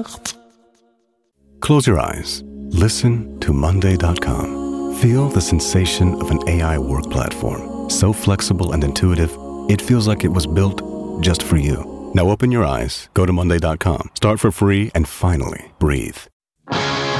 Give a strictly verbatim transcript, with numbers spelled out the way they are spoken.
gemacht. Close your eyes. Listen to Monday dot com. Feel the sensation of an A I work platform. So flexible and intuitive, it feels like it was built just for you. Now open your eyes, go to Monday dot com, start for free, and finally breathe.